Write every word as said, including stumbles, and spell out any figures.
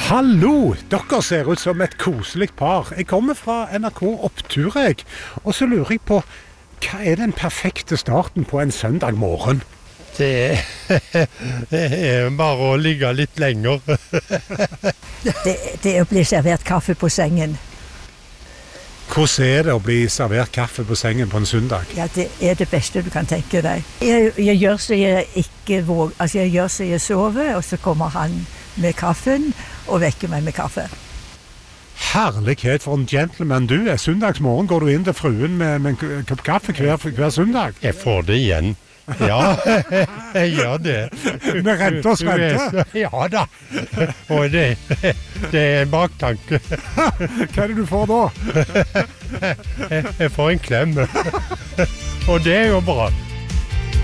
Hallo, dere ser ut som et koselig par. Jeg kommer fra N R K Opptur, jeg. Og så lurer jeg på, hva er den perfekte starten på en søndag morgen? Det er, det er bare å ligge litt lenger. det, det er å bli servert kaffe på sengen. Hvordan er det å bli servert kaffe på sengen på en søndag? Ja, det er det beste du kan tenke deg. Jeg, jeg gjør så jeg ikke våger, altså jeg gjør så jeg sover, og så kommer han med kaffen og vekker meg med kaffe. Herlighet, for en gentleman du er. Søndagsmorgen går du inn til fruen med, med en kopp kaffe hver, hver søndag. Jeg får det igjen. Ja, jeg gjør det. Med rente og svente? Ja da. Og det, det er en baktanke. Hva er det du får da? Jeg får en klem. Og det er jo bra.